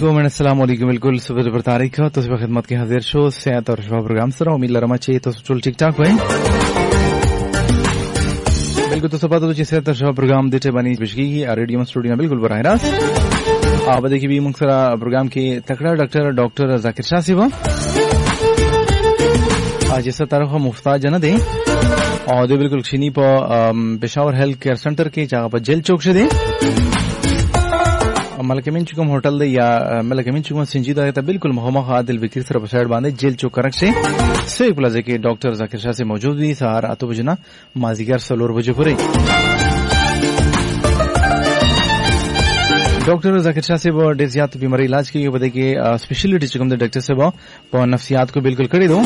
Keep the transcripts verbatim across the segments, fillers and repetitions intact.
वालेकुम अस्सलाम वालेकुम बिल्कुल सुबह पर तारीख हो तो सुबह खिदमत के हाजिर शो सेहत और शफा प्रोग्राम सर उम्मीद लरमा चाहिए तो चल ठीक ठाक भाई बिल्कुल तो सुबह तो सेहत और शफा प्रोग्राम देते बनी बिजली की रेडियो स्टूडियो में बिल्कुल बराह रास्त आप देखिए भी मुख्तरा प्रोग्राम के तकड़ा डॉक्टर डॉक्टर जाकिर शाह सिवा आज इस तरह मुफ्ता जन दे और दे बिल्कुल खिनी पर पेशावर हेल्थ केयर सेंटर के जगह पर जेल चौक से दे मलकमिन चुकम होटल दे या मलकमिन चुकम संजीदा है बिल्कुल मोहम्मद आदिल विक्र तरफ साइड बांधे जेल चौक करक से से प्लाजा के डॉक्टर जाकिर शाह से मौजूद भी सहार आतो बजना माजिगर सलोर बजे पूरे डॉक्टर जाकिर शाह से वो डेजियात बीमारी इलाज की बदे के स्पेशलिटी चुकम दे डॉक्टर से वो पर नफ्सियात को बिल्कुल कड़ी दो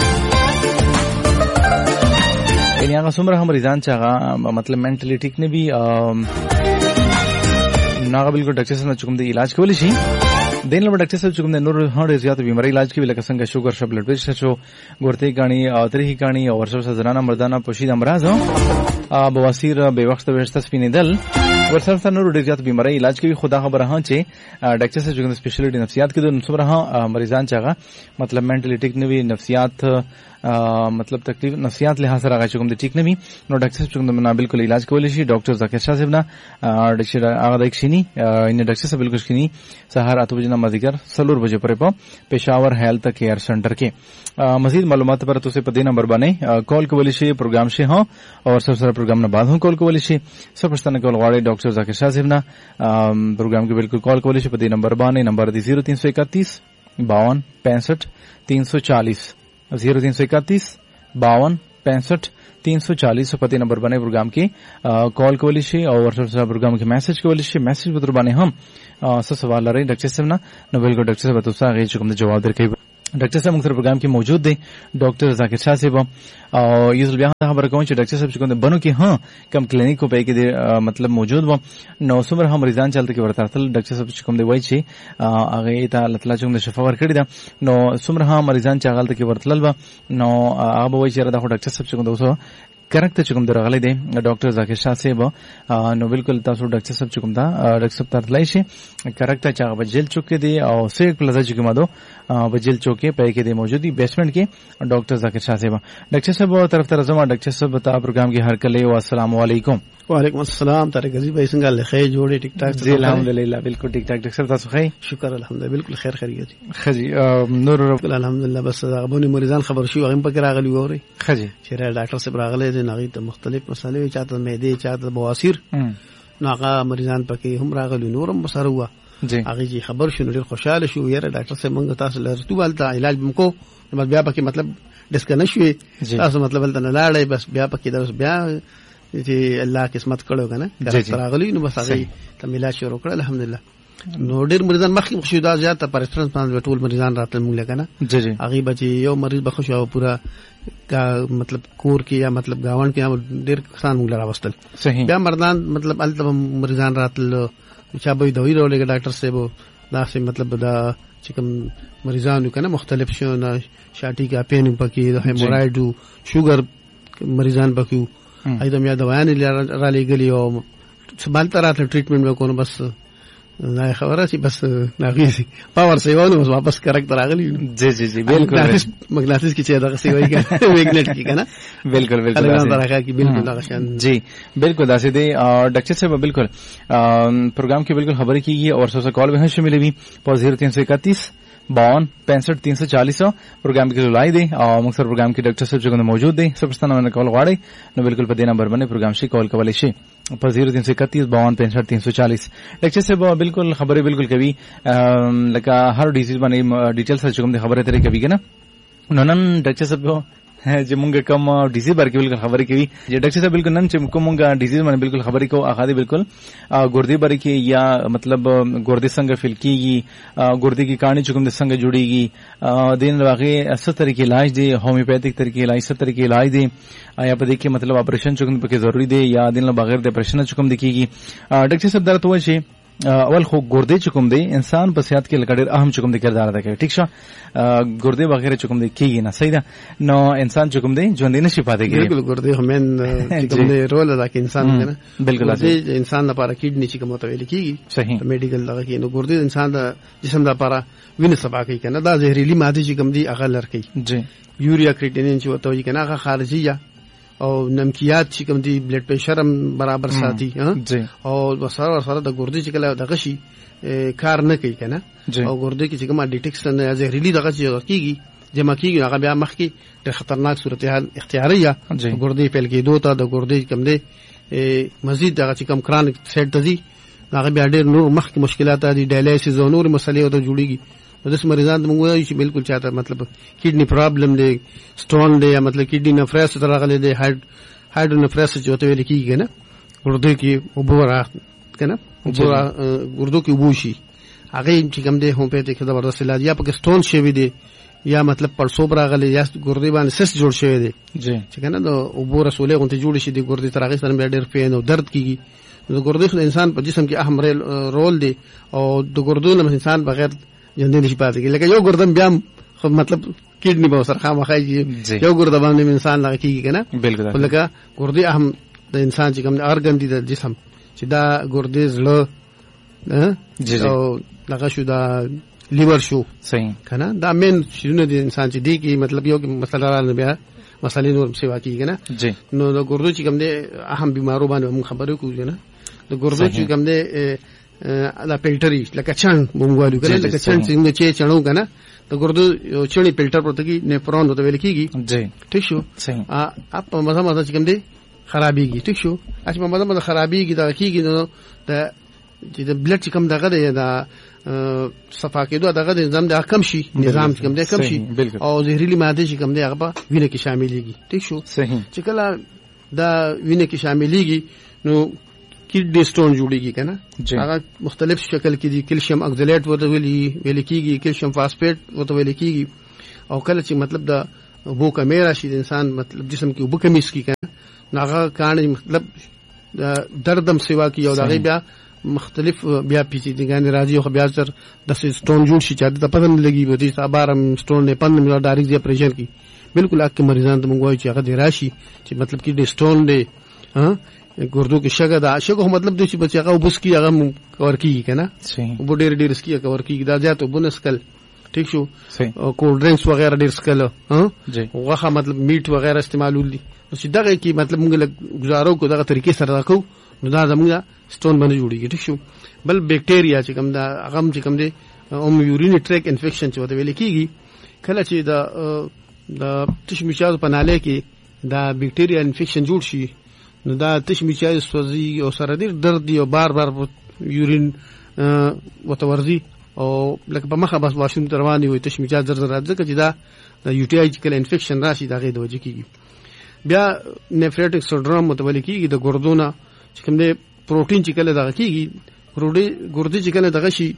इन यहाँ सुमरा हम रिजान चाहा मतलब मेंटली ठीक ने भी नागा बिल्कुल डॉक्टर से चुकम दे इलाज के शी देन लबा डॉक्टर से चुकम दे नूर हर रियात बीमारी इलाज की लका संग शुगर शब ब्लड प्रेशर छो गुर्ते काणी तरीही काणी और सब जनाना मर्दाना पोशीद अमराज हो बवासीर बेवक्त व्यवस्था स्पिनी दल और सब नूर रियात बीमारी इलाज की खुदा खबर हां चे डॉक्टर से चुकम स्पेशलिटी नफ्सियात के दो सुमरा हां मरीजान चागा मतलब मेंटली ठीक ने भी नफ्सियात मतलब तकलीफ नफ्सियात लिहाज से आगा चुकम दे ठीक ने भी नो डॉक्टर से चुकम ना बिल्कुल इलाज के शी डॉक्टर जाकिर शाह से ना डॉक्टर आगा एक शिनी इन डॉक्टर से बिल्कुल शिनी सहार आतो बजना मजिगर सलूर बजे पर पेशावर हेल्थ केयर सेंटर के मजीद मालूमात पर तो से पदे नंबर बने कॉल के वलिशी प्रोग्राम से हां और सब सारा प्रोग्राम न बाद हूं कॉल के वलिशी सब प्रश्न कॉल वाले डॉक्टर जाकिर शाह से ना प्रोग्राम के बिल्कुल कॉल के वलिशी पदे नंबर बने नंबर दी जीरो तीन सौ इकतीस बावन पैंसठ तीन सौ चालीस जीरो तीन सौ इकतीस बावन पैंसठ तीन सौ चालीस पति नंबर बने प्रोग्राम की कॉल के वलिशी और प्रोग्राम के मैसेज के वलिशी मैसेज बदर बने हम सब सवाल रहे डॉक्टर से ना नोबेल को डॉक्टर से बतौसा गई चुकम जवाब दे कई डॉक्टर साहब मुख्तर प्रोग्राम की मौजूद दे डॉक्टर जाकिर शाह से और ये बिहार खबर कहूँ डॉक्टर साहब चुकम बनो कि हाँ कम क्लिनिक को पे के दे मतलब मौजूद वो नौ सुमर हम मरीजान चलते के वर्तार्थल डॉक्टर साहब चुकम दे वही छे आगे ता लतला चुकम दे शफावर कड़ी दा नौ सुमर हम मरीजान चागल के वर्तल बा नौ अब वही चेहरा दा डॉक्टर साहब चुकम दे करेक्ट चुकम दर गले दे डॉक्टर जाकिर शाह से नो बिल्कुल तासु डॉक्टर साहब चुकम दा डॉक्टर साहब तरलाई से करेक्ट चा जेल चौक दे और से प्लाजा चुकमा दो जेल चौक के पे के दे मौजूदी बेसमेंट के डॉक्टर जाकिर शाह से डॉक्टर साहब तरफ तरजमा डॉक्टर साहब बता प्रोग्राम की हर कले अस्सलाम वालेकुम वालेकुम अस्सलाम तारिक अजीज भाई संगा खैर जोड़े ठीक ठाक जी अल्हम्दुलिल्लाह बिल्कुल ठीक ठाक डॉक्टर साहब तासु खैर शुक्र अल्हम्दुलिल्लाह बिल्कुल खैर खैरियत खजी नूर अल्हम्दुलिल्लाह बस अबोनी मरीजान खबर शो हम पकड़ आगली हो रही खजी शेरा डॉक्टर से बरागले दे नागी तो मुख्तलिफ मसले चाहते मैदे चाहते बवासीर नागा मरीजान पके हम रागली नूरम बसर हुआ जी आगे जी खबर शुरू खुशहाल शो यार डॉक्टर से मंग तास लरतु वालता इलाज हमको बस ब्या पके मतलब डिस्कनेक्ट हुए तास मतलब वालता लाड़े बस ब्या पके बस ब्या जी अल्लाह किस्मत कड़ोगा ना रागली नु बस आगे तम इलाज शुरू कर अल्हम्दुलिल्लाह नोडर मरीजान मखी खुशदा ज्यादा परिश्रम पान टोल मरीजान रात में लगा ना जी जी आगे बची यो मरीज बखुश हो पूरा का मतलब कोर की या मतलब गावन के देर किसान मुगला रावस्तल सही ब्या मर्दान मतलब अल तब मरीजान रात लो चाबई दवाई रोले डॉक्टर से वो दा से मतलब दा चिकम मरीजान का ना मुख्तलिफ शो ना शाटी का पेन पकी हेमोराइड शुगर मरीजान पकी एकदम या दवाएं राली गली और संभालता रहा था ट्रीटमेंट में कौन बस ना खबर है बस नागी सी पावर से वो बस वापस करेक्ट तरह गली जी जी जी बिल्कुल मगनासिस की चेहरा से वही का मैग्नेट की का ना बिल्कुल बिल्कुल तरह की बिल्कुल जी बिल्कुल दासे दे और डॉक्टर साहब बिल्कुल प्रोग्राम की बिल्कुल खबर की है और सबसे कॉल भी मिले भी जीरो तीन सौ इकतीस बावन पैंसठ तीन सौ चालीस प्रोग्राम की जुलाई दे और मुख्तर प्रोग्राम की डॉक्टर साहब जो मौजूद दे सब मैंने कॉल वाड़े न बिल्कुल पदे नंबर बने प्रोग्राम से कॉल कवाले से पर जीरो तीन सौ इकतीस बावन पैंसठ तीन सौ चालीस डॉक्टर साहब बिल्कुल खबर बिल्कुल कभी लगा हर डिजीज बने डिटेल्स चुकम खबर है तेरे कभी के ना नन डॉक्टर साहब जो मुंगे कम डिजीज बार की बिल्कुल खबर की जे डॉक्टर साहब बिल्कुल नन चिमको मुंगा डिजीज माने बिल्कुल खबर को आखादी बिल्कुल गुर्दे बारी की या मतलब गुर्दे संग फिलकी गुर्दे की कहानी चुकम संग जुड़ेगी दिन वाकई ऐसा तरीके इलाज दे होम्योपैथिक तरीके इलाज सब तरीके इलाज दे या पर देखिए मतलब ऑपरेशन चुकम पे जरूरी दे या दिन बगैर ऑपरेशन चुकम दिखेगी डॉक्टर साहब दर्द हुआ اول خو ګردې چې کوم دی انسان په صحت کې لکه ډېر اهم چې کوم دی کردار ادا کوي. ټیک شه ګردې وغیرہ چې کوم دی کېږي نه صحیح ده نو انسان چې کوم دی ژوندی نشي پاتې کېږي. بالکل ګردې همین چې کوم دی رول ادا کوي انسان کنه. بالکل ګردې انسان لپاره کډنی چې کوم ته ویل کېږي صحیح میډیکل دغه کې نو ګردې انسان د جسم لپاره وینې صفا کوي کنه. دا زهريلي ماده چې کوم دی هغه لر کوي جی یوریا کریټینین چې وته وي کنه هغه خارجي یا او نمکیات چې کوم دی بلډ پریشر هم برابر ساتي او وسره وسره د ګردې چې کله دغه شي کار نه کوي کنه او ګردې کې چې کومه ډیټیکشن یا زهريلي دغه چې کیږي جمع کیږي هغه بیا مخ کې د خطرناک صورتحال اختیاریه ګردې فعل کېدو ته د ګردې کم دی مزید دغه چې کم کرانیک سیټ ته دي هغه بیا ډېر نور مخ کې مشکلات دي ډایلیسیس او نور مسلې او ته جوړيږي. نو د مریضان ته موږ وایو چې بالکل چاته مطلب کډنی پرابلم دی سټون دی یا مطلب کډنی نفرس تر راغلي دی هاید هایډرو نفرس چې وته ویل کیږي نه ګردو کې وبورا کنه وبورا ګردو کې وبوشي هغه چې کوم دی هم په دې کې زبردست علاج یا پکې سټون شوی دی یا مطلب پړسوب راغلي یا ګردې باندې سس جوړ شوی دی چې کنه د وبورا سولې غونته جوړ شي دی ګردې تر هغه سره ډېر پین او درد کیږي. د ګردې د انسان په جسم کې اهم رول دی او د ګردو نه انسان بغیر ژوندی نشي پاتې کېږي. لکه یو ګردم بیا خو مطلب کډنی به سره خامخای یو ګرده باندې انسان لا کیږي کنه. بالکل لکه ګردې اهم د انسان چې کوم ارګن دي د جسم چې دا ګردې زړه او لکه شو دا لیور شو صحیح کنه دا مین شونه دي انسان چې دی کې مطلب یو مسله را نه بیا مسلې نور سیوا کیږي کنه. نو د ګردو چې کوم دي اهم بیمارو باندې موږ خبرې کوو کنه. د ګردو چې کوم دي دا فلټري لکه چن مونږ کنه لکه چن څنګه چې چنو کنه د ګردو چړې فلټر پروت کی نیفرون ته ویل کیږي جی ټیک شو. ا اپ مزه مزه چې کوم دي خرابېږي ټیک شو. اچ په مزه مزه خرابېږي دا کیږي نو د چې د بلډ چې کوم دغه دی دا صفا کېدو دغه د نظام د کم شي نظام چې کوم دی کم شي او زهريلي ماده چې کوم دی هغه په وینه کې شاملېږي ټیک شو. چې کله دا وینه کې شاملېږي نو کډنی سټون جوړیږي کنه. هغه مختلف شکل کې دي کیلشیم اکزالیټ وته ویلي ویل کېږي کیلشیم فاسفیټ وته ویل کېږي او کله چې مطلب دا وبو کمیرا شي د انسان مطلب جسم کې وبو کمیس کی کنه هغه کانه مطلب دردم سیوا کی او دغه بیا مختلف بیا پیچیدګان راځي او بیا تر د سټون جوړ شي چې د پدن لګي وتی صبرم سټون نه پن ملا ډایرکټ دی پریشر کی بالکل اکه مریضان ته مونږ وایو چې هغه دی راشي چې مطلب کې د سټون دی ها ګردو کې شګه دا شګه مطلب د چې بچي هغه وبس کی هغه کور کیږي کنه وبو ډېر ډېر سکی کور کیږي دا ځات وبنسکل ٹھیک شو. او کولډ ډرینکس وغیرہ ډېر سکل ها وغه مطلب میټ وغیرہ استعمالول دي چې دغه کې مطلب موږ گزارو کو دغه طریقې سره راکو نو دا زموږ سټون باندې جوړیږي ټیک شو. بل بیکټیریا چې کوم دا هغه چې کوم دي اوم یورین ټریک انفیکشن چې وته ویل کیږي کله چې دا د تشمیشاز په ناله کې دا بیکټیریا انفیکشن جوړ شي نو دا تشمیشاز سوځي او سره ډیر درد دی او بار بار یورین وتورزي او لکه په مخه بس واشروم رواني وي تشمیشاز زر زر راځي چې دا یو ټي آی کله انفیکشن راشي دا غي د وجه کیږي. بیا نیفریټک سنډروم متولي کیږي د ګردونه چې کوم دی پروتین چې کله دغه کیږي ګردې ګردې چې کله دغه شي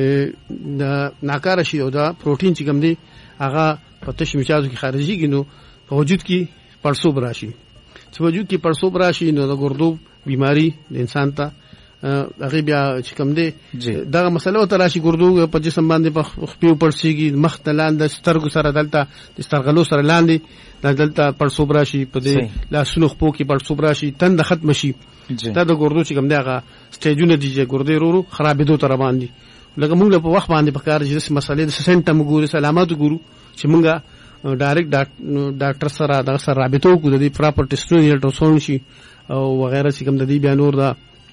د ناکاره شي او دا پروتین چې کوم دی هغه په تشمیشازو کې خارجيږي نو په وجود کې پړسوب راشي چې وجود کې پړسوب راشي نو د ګردو بیماری د انسان ته هغه بیا چې کوم دی دغه مسله او تراشي ګردو په جسم باندې په خپل پړسيږي مخ ته لاندې سترګو سره دلته د سترغلو سره لاندې دلته پړسوب راشي په دې لاسونو خپو کې پړسوب راشي تند ختم شي دا د ګردو چې کوم دی هغه سټیجونه دي چې ګردې ورو خرابېدو تر باندې لکه موږ په وخت باندې په کار چې مسلې د سنټم ګورو سلامات ګورو چې موږ ډایرکټ ډاکټر سره د سره رابطه وکړو د پراپر ټیسټونه الټراساوند شي او وغیرہ چې کوم د دې بیا نور دا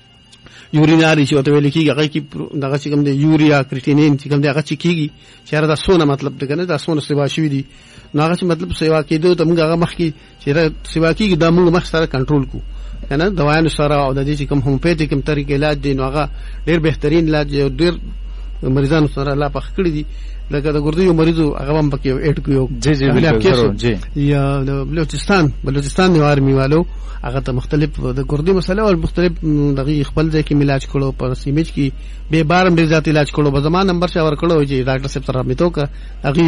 یوریناري چې وته ویل کېږي هغه کې دغه چې کوم د یوریا کریټینین چې کوم دی هغه چې کېږي چې دا سونه مطلب د کنه دا سونه سیوا شوی دي نو هغه چې مطلب سیوا کېدو ته موږ هغه مخ کې چې سیوا کېږي دا موږ مخ سره کنټرول کو کنه دوايانو سره او د دې چې کوم هومپیټیک کوم طریقې علاج دي نو هغه ډېر بهترین علاج دی ډېر مریضانو سره لا پخ کړی دي لکه د ګردې یو مریضو هغه هم پکې اډ کړو جی جی بالکل جی یا بلوچستان بلوچستان نیوارمي والو هغه ته مختلف د ګردې مسله او مختلف دغه خپل ځای کې علاج کړو پر سیمج کې به بارم ډیر ذات علاج کړو په زمان نمبر شاور کړو چې ډاکټر صاحب سره میتو کا هغه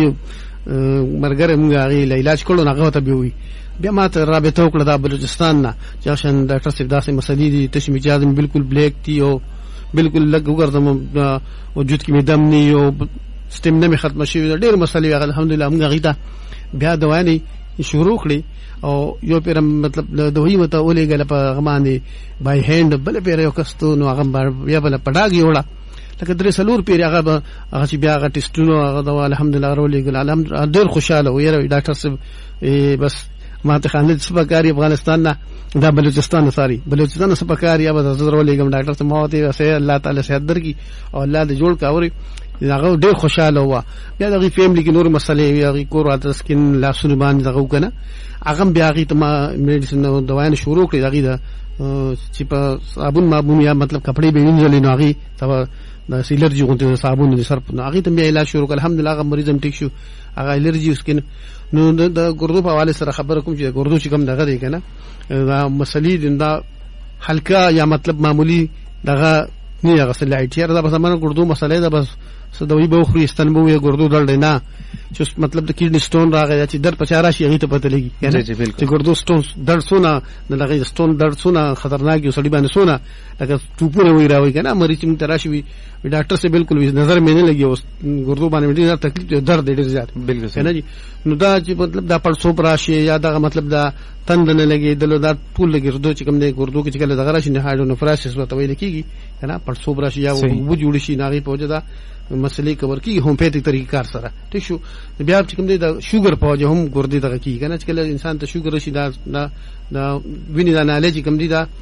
مرګره موږ هغه علاج کړو هغه ته به وي بیا ماته رابطه وکړه د بلوچستان نه چې شان ډاکټر صاحب داسې مسلې دي تشمیجاز بالکل بلیک دي او بالکل لګ وګرځم وجود کې مې دم نه یو سټیمنا مې ختم شي ډېر مسلې الحمدلله موږ غیتا بیا دواني شروع کړی او یو پیر مطلب د دوی مته ولې غل په غمانه بای هند بل پیر یو کستو نو هغه بیا بل پډاګي وړه لکه درې سلور پیر هغه هغه چې بیا هغه ټیسټونو هغه د الحمدلله ولې غل الحمدلله ډېر خوشاله و یره ډاکټر صاحب بس ما ته خالد سپکاری افغانستان نه دا بلوچستان ساري بلوچستان سپکاری یا به زړه ولې غم ډاکټر صاحب ما ته سه الله تعالی صحت درکې او الله دې جوړ کاوري هغه ډېر خوشاله و بیا دغه فیملی کې نور مسلې هغه کور واته سکین لاسونه باندې دغه کنه هغه بیا هغه ته ما میډیسن او دوايان شروع کړې هغه دا چې په صابون مابون یا مطلب کپڑے به وینځلې نو هغه ته د سیلرجی غونډه صابون دي سر نو هغه ته بیا علاج شروع کړ الحمدلله هغه مریض هم ټیک شو هغه الرجی سکین نو د ګردو په حواله سره خبر کوم چې ګردو چې کوم دغه دی کنه دا مسلې دا حلقه یا مطلب معمولی دغه نه هغه سره لایټ یاره دا بس امانه ګردو مسلې دا بس سدوی به خو استنبو یا ګردو دل نه چې مطلب د کډنی سټون راغی چې در پچاره شي هغه ته پته لګي کنه چې ګردو سټون درد سونه د لغې سټون درد سونه خطرناک یو سړي باندې سونه لکه ټوپونه وی راوي کنه مریض چې تراشي وي ډاکټر سے بالکل نظر مې نه لګي اوس ګردو باندې ډېر تکلیف درد ډېر زیات بالکل کنه جی نو دا چې مطلب دا پړ سوپ راشي یا دا مطلب دا تند نه لګي دلو دا ټول لګي ګردو چې کوم دی ګردو کې چې کله دغه راشي نه هایډرو نفراسس وته ویل کیږي کنه پړ سوپ راشي یا وو جوړ شي ناغي پوجا دا مسلې کور کی هومیوپیتیک طریقې کار سره ټیک شو بیا چې کوم دی د شوګر پوجا هم ګردې دغه کی کنه چې کله انسان ته شوګر شي دا دا ویني دا نالج کوم دی دا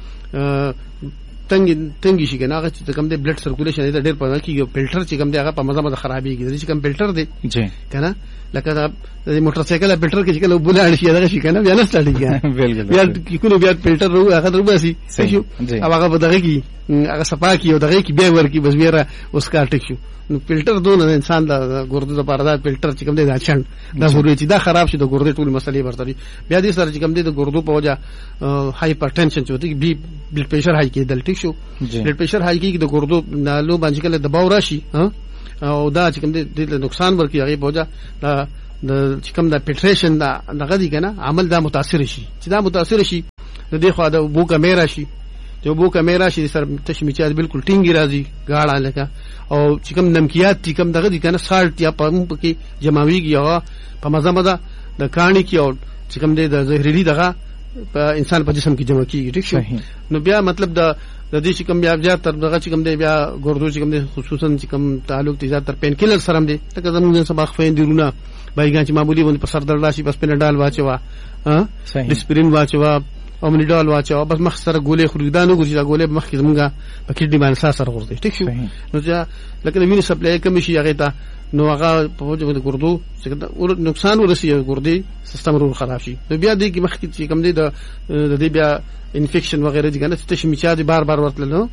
تنګ تنګ شي کنه هغه چې کوم دی بلډ سرکولیشن دی ډېر په کیږي فلټر چې کوم دی هغه په مزه مزه خرابېږي چې کوم فلټر دی جی کنه لکه دا موټر سایکل فلټر کې چې کله بوله شي دغه شي کنه بیا نه سټارټ کیږي بالکل بیا کله بیا فلټر وروه هغه درباسي شو هغه په دغه کې هغه صفا کی او دغه کې بیا ورکی بس بیا اوس کا ټیک شو نو فلټر دونه انسان دا ګردو د پاره دا فلټر چې کوم دی دا چند دا ضروري چې دا خراب شي د ګردې ټول مسلې ورته بیا دې سره چې کوم دی د ګردو په وجه هایپرټنشن چې وته بي بلډ پريشر هاي کېدل ټیک شو بلډ پريشر هاي کېږي د ګردو نالو باندې کله دباو راشي او دا چې کوم دی د نقصان ورکی هغه په وجه دا د چې کوم دا فلټریشن دا دغه دی کنه عمل دا متاثر شي چې دا متاثر شي د دې خو دا بو کیمرا شي چې بو کیمرا شي سر تشمیچات بالکل ټینګي راځي غاړه لکه او چې کوم نمکیات چې کوم دغه دي کنه سالټ یا پمپ کې جماويږي او په مزه مزه د کانی کې او چې کوم دی د زهريلي دغه په انسان په جسم کې جمع کیږي ټیک شي نو بیا مطلب د د دې چې کوم بیا زیات تر دغه چې کوم دی بیا ګردو چې کوم دی خصوصا چې کوم تعلق دي زیات تر پین کیلر سره هم دی لکه زموږ سبا خفین دیونه بایګان چې معمولی باندې په سر درد راشي بس پینډال واچوا ها ډسپرین واچوا او منډال واچوا بس مخ سره ګولې خریدانو ګوري دا ګولې مخ کې زمونږه په کډنی باندې سره ورغورځي ټیک شو نو چې لکه د وینې سپلای کم شي هغه ته نو هغه په وجه باندې ګردو چې نقصان ورسي ګردې سیستم ورو خراب شي نو بیا دې کې مخ کې چې کوم دی د دې بیا انفیکشن وغیرہ دي کنه چې شمیچا دي بار بار ورتل نو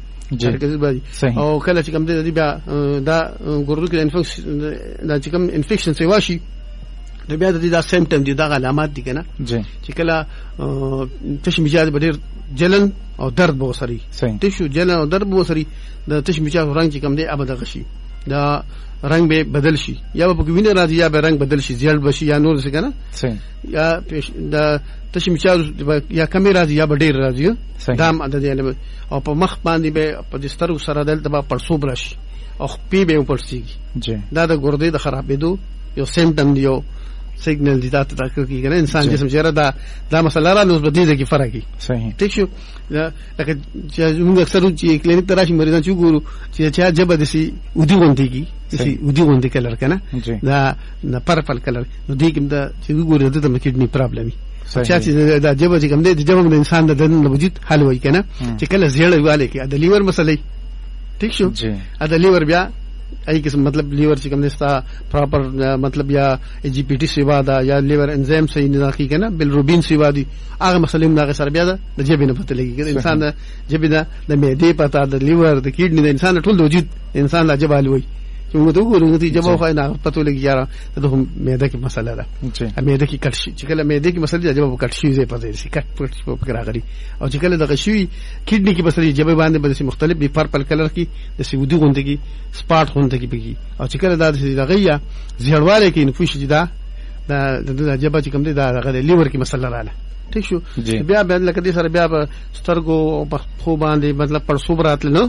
او کله چې کوم دی بیا دا ګردو کې انفیکشن دا چې کوم انفیکشن سی واشي نو بیا د دې دا سیمټم دي دا علامات دي کنه چې کله تشمیجات به ډېر جلن او درد به وسري تشو جلن او درد به وسري د تشمیجات رنگ چې کوم دی ابد غشي دا رنگ به بدل شي یا به وینه راځي یا به رنگ بدل شي زیړ بشي یا نور څه کنه یا د تشمیجات یا کمی راځي یا به ډېر راځي دا عدد یې او په مخ باندې به په دستر سره دلته به پړسوب راشي او پی به پړسيږي دا د ګردې د خرابېدو یو سیمټم دی یو سیګنل دي تاسو ته کوي کنه انسان جسم چیرې دا دا مسله را نو بدې دي کې فرق کی صحیح ٹھیک شو لکه چې موږ اکثر چې کلینیک ته راشي مریضان چې ګورو چې چا جبه دسي ودی غونډي کی دسي ودی غونډي کلر کنه دا نه پرپل کلر نو دې کوم دا چې ګورو د ته کډنی پرابلمي چې چې دا جبه چې کوم دې جبه د انسان د دن وجود حل وای کنه چې کله زیړې والے کې د لیور مسلې ټیک شو ا د لیور بیا ای قسم مطلب لیور چې کوم نستا پراپر مطلب یا جی پی ټی سیوا دا یا لیور انزیم صحیح نه راخی کنه بلروبین سیوا دی هغه مسلې موږ سره بیا د جبې نه پته لګي انسان د جبې د معدې پتا د لیور د کډنی د انسان ټول د وجود انسان لا جبال وای چې موږ ته وګورو چې جبه خو نه پته لګي یاره د معده کې مسله ده معده کې کټ شي چې کله معده کې مسله جبه کټ شي زې پته شي کټ پټ په راغلي او چې کله د غشوي کډنی کې مسله جبه باندې به مختلف دي پرپل کلر کې د سعودي غوندګي سپاټ غوندګي بږي او چې کله دا د غیا زیړواله کې نفوش دي دا د جبه چې کوم دي دا د لیور کې مسله رااله ٹھیک شو بیا بیا لکه دې سره بیا سترګو په خو باندې مطلب پر صبرات نو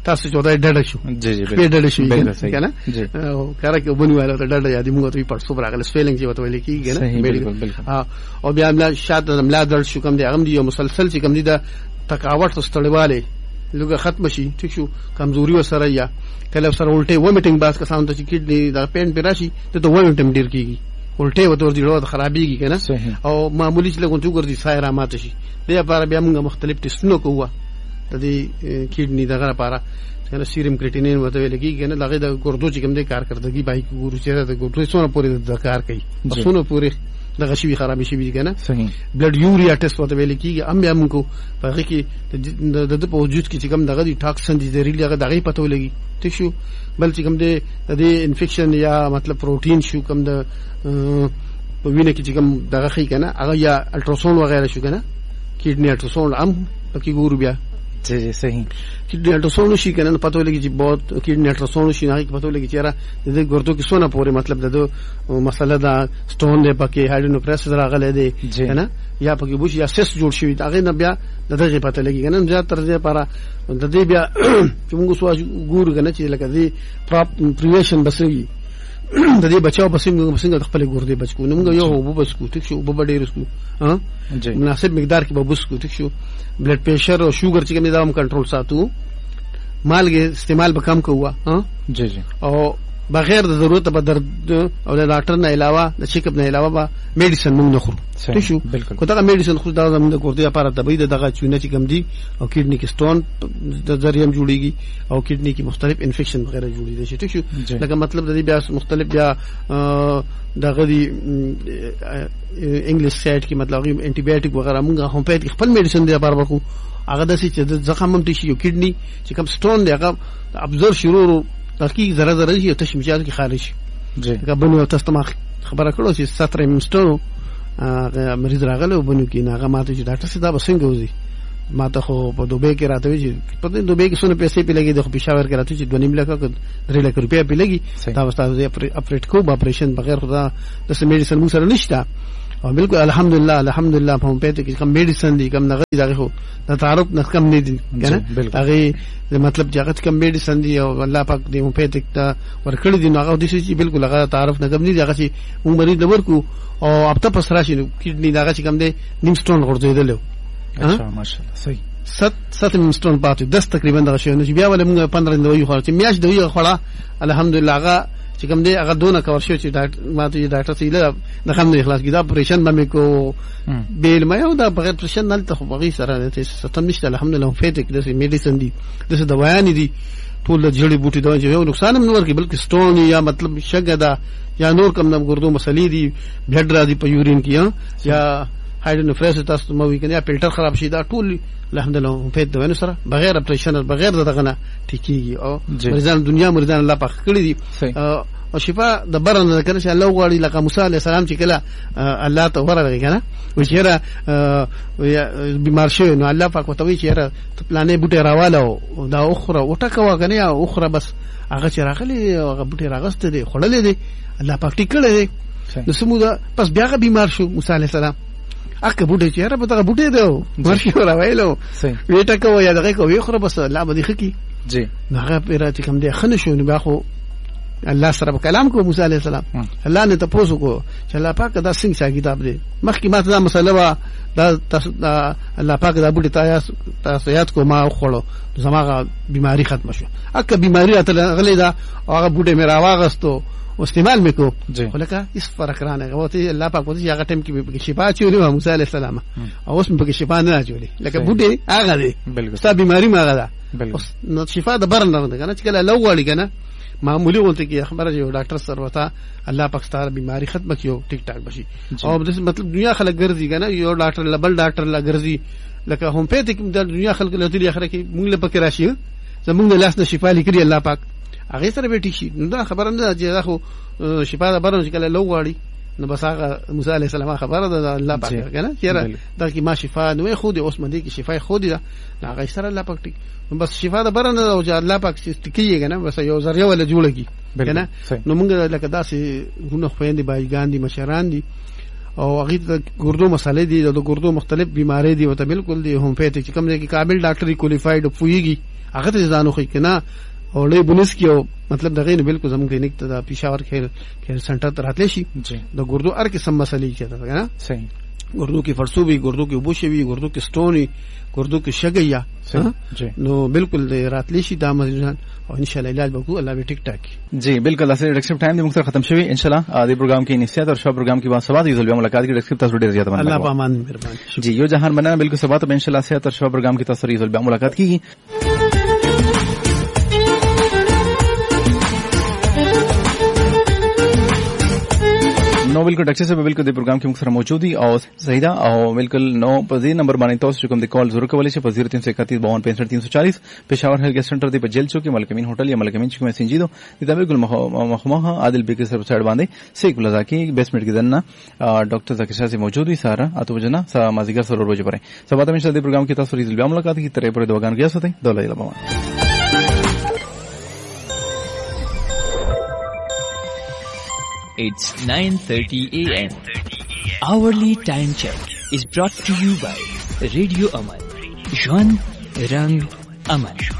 تاسو چوتای ډډه شو جی جی په ډډه شو بالکل صحیح کنه او کار کې وبنواله ته ډډه یادې موږ ته پړسو راغله سپیلنګ چې وته ویل کیږي کنه بالکل بالکل او بیا ملا شاته ملا درد شو کوم دی هغه دی یو مسلسل چې کوم دی د تکاوت ستړیواله لږه ختم شي ټیک شو کمزوري وسره یا کله سره الټه ومیټینګ باس کسان ته چې کډنی دا پین پیراشي ته د ومیټم ډیر کیږي الټه وته ورته ډیرو خرابېږي کنه او معمولی چې لګون ته ګرځي سایره ماته شي د لپاره بیا موږ مختلف ټیسټونه کوو د دې کډنی دغه لپاره کنه سیرم کریټینین وته ویل کیږي کنه لغه د ګردو چې کوم د کارکردګي بای ګورو چې د ګردو څونه پورې د کار کوي څونه پورې دغه شی خرابې شي کنه صحیح بلډ یوریا ټیسټ وته ویل کیږي ام بیا موږ په هغه کې د د په وجود کې چې کوم دغه دی ټاکسن دي زهريل هغه دغه پته ولګي ټیک شو بل چې کوم د انفیکشن یا مطلب پروتین شو کوم د په وینه کې چې کوم دغه خې کنه هغه یا الټراساوند وغیرہ شو کنه کډنی الټراساوند هم پکې ګورو بیا جی جی صحیح کډنی الټراساوند شي کنه پته ولګي چې بہت کډنی الټراساوند شي نه پته ولګي چې را د ګردو کې سونه پورې مطلب د مسله دا سټون دی پکې هایډرونوپریس راغلی دی کنه یا پکې بوش یا سیس جوړ شوی دا غي نه بیا دغه پته لګي کنه زیات تر دې لپاره د دې بیا چې موږ سوا ګورو کنه چې لکه دې پراپ پریویشن بسوي د دې بچاو بسې موږ څنګه د خپل ګردې بچو نو موږ یو وب بچو ټیک شو وب ډېر اسکو ها مناسب مقدار کې وب بچو ټیک شو بلډ پریشر او شوګر چې کوم نظام کنټرول ساتو مالګه استعمال به کم کوو ها جی جی او بغیر د ضرورت په درد او د ډاکټر نه علاوه د چیک اپ نه علاوه به میډیسن موږ نه خورو ټیک شو کو دا میډیسن خو دا زموږ د ګردې لپاره طبي دغه چونه چې کم دي او کډنی کې سټون د ذریعہ جوړیږي او کډنی کې مختلف انفیکشن وغیرہ جوړیږي شي ټیک شو لکه مطلب د دې بیا مختلف بیا دغه دی انګلیش سایډ کې مطلب انټي بایوټیک وغیرہ موږ هم په خپل میډیسن دی لپاره ورکو هغه د چې د زخم هم شي یو کډنی چې کوم سټون دی هغه ابزرو شروع تحقیق زره زره شي تشمیجات کې خارج شي جی غبنو تاسو ته خبره کړو چې ستره مستو مریض راغله وبنو کې هغه ماته چې ډاکټر سیدا بسنګ وځي ماته خو په دوبه کې راته وی چې په دوبه کې څونه پیسې په لګي د پېښور کې راته چې دوه نیم لک درې لک روپیا په لګي دا واستاسو اپریټ کو اپریشن بغیر خدا د میډیسن مو سره نشته او بالکل الحمدلله الحمدلله په پېټ کې کوم میډیسن دي کوم نه دغه خو د تعارف نه کم نه دي کنه هغه مطلب چې هغه کوم میډیسن دي او الله پاک دې په پېټ ته ورکړي دي نو هغه د شي بالکل هغه تعارف نه کم نه دي هغه چې موږ مریض ورکو او اپته پس راشي کډنی دغه چې کوم دي نیم سټون ورځیدل اچھا ماشاءالله صحیح ست ست نیم سټون پاتې دس تقریبا دغه شی نو بیا ول موږ پندرہ دوی خو چې میاش دوی خړه الحمدلله هغه چې کوم دی هغه دونه کور شو چې ډاکټر ماته ډاکټر سیله د خم نه اخلاص کیدا اپریشن باندې کو بیل مې او دا بغیر اپریشن نه ته بغي سره ته ستم نشته الحمدلله فیټک د میډیسن دي د دوايان دي ټول د جړی بوټي دا چې یو نقصان هم نور کې بلکې سټون یا مطلب شګه دا یا نور کوم د ګردو مسلې دي بلډ راځي په یورین کې یا هایډرونوفریس تاسو مو وی کنه یا فلټر خراب شي دا ټول الحمدلله په دې ونه سره بغیر اپریشن بغیر دغه نه ټیکيږي او مریضان دنیا مریضان الله پاک کړی دي او شفا د برن ذکر چې الله غواړي لکه موسی عليه السلام چې کله الله ته ورغی کنه و چې بیمار شوی نو الله پاک وتوي چې را پلانې بوټي راواله دا اخره وټکوا کنه یا اخره بس هغه چې راغلی هغه بوټي راغسته دي خړلې دي الله پاک ټیکړې دي نو سمودا پس بیا بیمار شو موسی عليه السلام اکه بوټي چې را پته بوټي دی ورشي راوایلو ویټه کو یا دغه کو وی خره بس الله به دې خکی جی هغه پیرات کوم دی خنه شو نو باخو الله سره کلام کو موسی عليه السلام الله نه تاسو کو چې الله پاک دا څنګه کتاب دی مخکې ماته دا مسله وا دا الله پاک دا بوټي تاسو تاسو یاد کو ما خوړو زماغه بیماری ختم شو اکه بیماری اتل غلې دا هغه بوټي مې راواغستو او استعمال میکو ولکه اس فرق رانه غوته الله پاک وځي هغه ټیم کې شفا چولې موسی عليه السلام او اوس په کې شفا نه چولې لکه بوټي هغه دی ستا بیماری ما غدا نو شفا د برن نه کنه چې کله لوړی کنه معمولی غونته کې خبره جو ډاکټر سره وتا الله پاک ستاره بیماری ختم کیو ټیک ټاک بشي او مطلب دنیا خلک ګرځي کنه یو ډاکټر لبل ډاکټر لا ګرځي لکه هم په دې کې د دنیا خلک له دې اخره کې موږ له پکې راشي زموږ لاس نه شفا لیکري الله پاک هغه سره به ټیک شي نو دا خبره نه چې دا خو شفا د برن چې کله لوړی نو بس هغه موسی عليه السلام خبره ده الله پاک کنه چیرې دا کی ما شفا نو خو دې اوس مدي کې شفا خو دې دا هغه سره الله پاک ټیک نو بس شفا د برن او چې الله پاک ټیکي کنه بس یو ذریعہ ولا جوړ کی کنه نو موږ لکه داسې غونه خويندې بایګان دي مشران دي او هغه د ګردو مسالې دي د ګردو مختلف بیماری دي او ته بالکل دی هومیوپیتیک کوم ځای کې قابل ډاکټري کوالیفاید پويږي هغه ته ځانو خو کنه او له بونس کیو مطلب دغه نه بالکل زموږ کلینیک ته د پېښور خیر خیر سنټر ته راتلی شي د ګردو هر قسم مسلې چې ده کنه صحیح ګردو کې فرسوبي ګردو کې وبوشوي ګردو کې سټوني ګردو کې شګیا نو بالکل د راتلی شي دا مریضان او ان شاء الله علاج وکړو الله به ټیک ټاک جی بالکل اسه ډاکټر ټایم د مختار ختم شوی ان شاء الله د پروګرام کې نسیات او شب پروګرام کې با سبا د یوزل ملاقات کې ډاکټر تاسو ډیر زیات باندې الله پامان مهرباني جی یو جهان بنانا بالکل سبا ته ان شاء الله سیات او شب پروګرام کې تاسو یوزل ملاقات کیږي نو بالکل ډاکټر صاحب بالکل د پروګرام کې موږ سره موجود دي او زیدا او بالکل نو په دې نمبر باندې تاسو کوم د کال ضرور کولای شئ په صفر تین سو اکتیس باون پینسٹھ تین سو چالیس پېښور هیلث سنټر دی په جیل چوک کې ملکمین هوټل یا ملکمین چوک میں سنجیدو د بالکل مخمه عادل بیکر سر سایډ باندې سیک پلازا کې بیسمنټ کې دنه ډاکټر ذکر شاه سي موجود دي سارا اته بجنا سا مازیګر سره ورځ پرې سبا ته د پروګرام کې تاسو ریزل بیا ملاقات کی ترې پر دوغان کې استه دولای لبا It's nine thirty a m Hourly time check is brought to you by Radio Aman. Jwan Rang Aman.